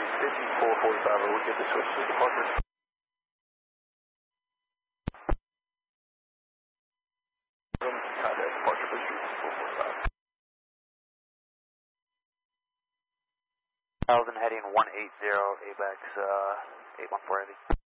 5445, we'll get the switch to departure. Contact departure for street 445. Thousand heading 180, ABEX 814 heavy.